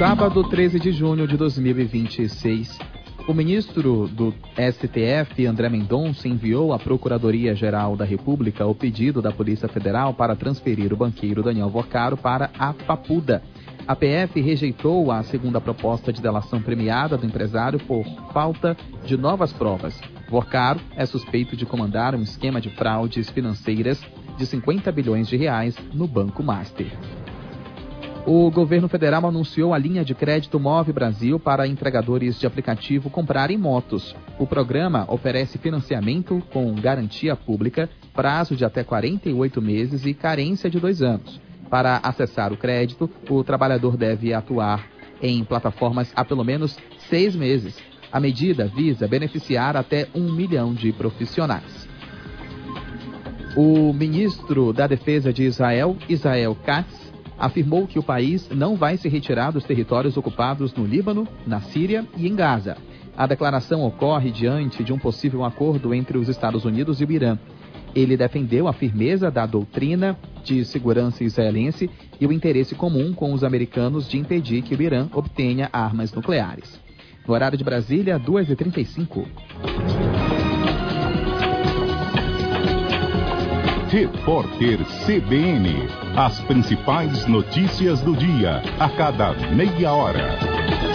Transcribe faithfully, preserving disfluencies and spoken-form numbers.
Sábado, treze de junho de dois mil e vinte e seis, o ministro do S T F, André Mendonça, enviou à Procuradoria-Geral da República o pedido da Polícia Federal para transferir o banqueiro Daniel Vocaro para a Papuda. A P F rejeitou a segunda proposta de delação premiada do empresário por falta de novas provas. Vocaro é suspeito de comandar um esquema de fraudes financeiras de cinquenta bilhões de reais no Banco Master. O governo federal anunciou a linha de crédito Move Brasil para entregadores de aplicativo comprarem motos. O programa oferece financiamento com garantia pública, prazo de até quarenta e oito meses e carência de dois anos. Para acessar o crédito, o trabalhador deve atuar em plataformas há pelo menos seis meses. A medida visa beneficiar até um milhão de profissionais. O ministro da Defesa de Israel, Israel Katz, afirmou que o país não vai se retirar dos territórios ocupados no Líbano, na Síria e em Gaza. A declaração ocorre diante de um possível acordo entre os Estados Unidos e o Irã. Ele defendeu a firmeza da doutrina de segurança israelense e o interesse comum com os americanos de impedir que o Irã obtenha armas nucleares. No horário de Brasília, duas e trinta e cinco. Repórter C B N. As principais notícias do dia, a cada meia hora.